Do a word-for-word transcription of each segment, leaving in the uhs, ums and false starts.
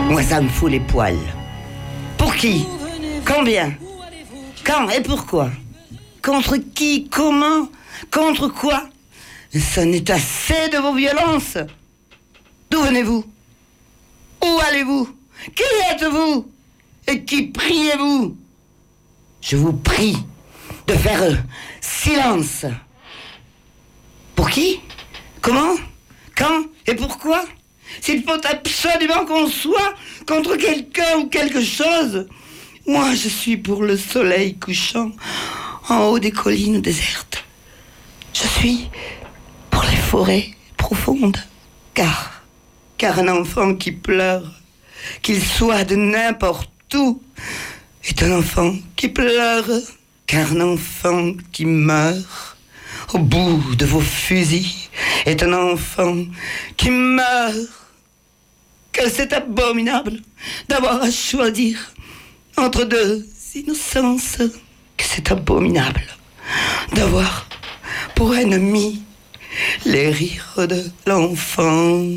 Moi, ça me fout les poils. Pour qui? Combien? Quand et pourquoi? Contre qui? Comment? Contre quoi? Ça n'est assez de vos violences. D'où venez-vous? Où allez-vous? Qui êtes-vous? Et qui priez-vous? Je vous prie de faire euh, silence. Pour qui? Comment? Quand? Et pourquoi? S'il faut absolument qu'on soit contre quelqu'un ou quelque chose, moi je suis pour le soleil couchant en haut des collines désertes. Je suis pour les forêts profondes. Car, car un enfant qui pleure, qu'il soit de n'importe où, est un enfant qui pleure. Car un enfant qui meurt au bout de vos fusils est un enfant qui meurt. Que c'est abominable d'avoir à choisir entre deux innocences. Que c'est abominable d'avoir pour ennemi les rires de l'enfance.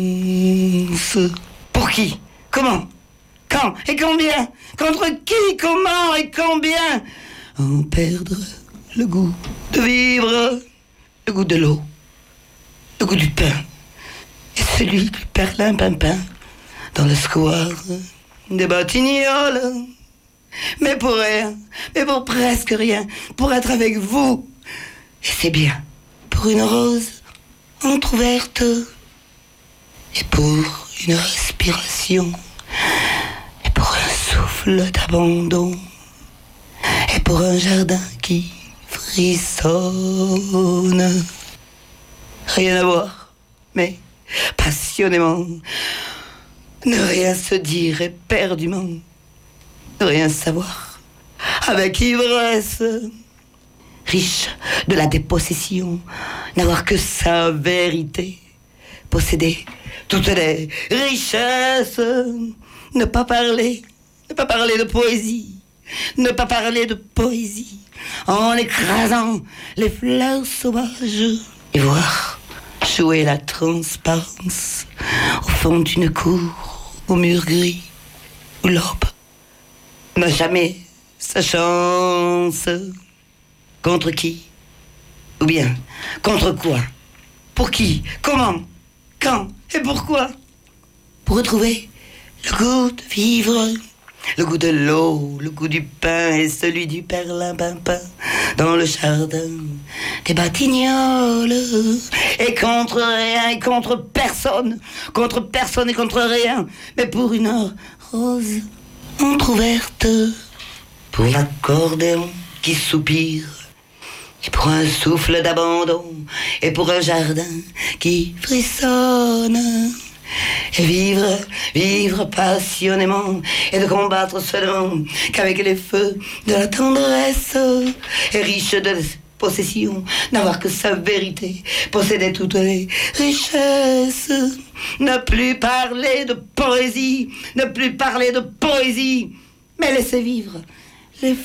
Pour qui? Comment? Quand? Et combien? Contre qui? Comment? Et combien? En perdre le goût de vivre, le goût de l'eau, le goût du pain, et celui du perlimpinpin dans le square des Batignolles. Mais pour rien, mais pour presque rien, pour être avec vous. Et c'est bien, pour une rose entr'ouverte, et pour une respiration, et pour un souffle d'abandon, et pour un jardin qui frissonne. Rien à voir, mais passionnément. Ne rien se dire éperdument. Ne rien savoir avec ivresse. Riche de la dépossession, n'avoir que sa vérité. Posséder toutes les richesses. Ne pas parler, ne pas parler de poésie. Ne pas parler de poésie en écrasant les fleurs sauvages. Et voir jouer la transparence au fond d'une cour, au mur gris, où l'aube n'a jamais sa chance. Contre qui? Ou bien, contre quoi? Pour qui? Comment? Quand? Et pourquoi? Pour retrouver le goût de vivre, le goût de l'eau, le goût du pain et celui du perlimpinpin dans le jardin des Batignolles. Et contre rien et contre personne, contre personne et contre rien, mais pour une rose entr'ouverte, pour l'accordéon qui soupire, et pour un souffle d'abandon, et pour un jardin qui frissonne. Et vivre, vivre passionnément, et de combattre seulement qu'avec les feux de la tendresse, et riche de possession, n'avoir que sa vérité, posséder toutes les richesses, ne plus parler de poésie, ne plus parler de poésie, mais laisser vivre les